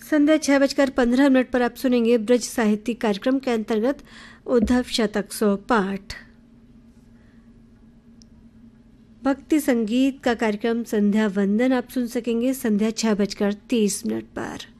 संध्या 6:15 पर आप सुनेंगे ब्रज साहित्य कार्यक्रम के अंतर्गत उद्धव शतक सो पाठ। भक्ति संगीत का कार्यक्रम संध्या वंदन आप सुन सकेंगे संध्या 6:30 पर।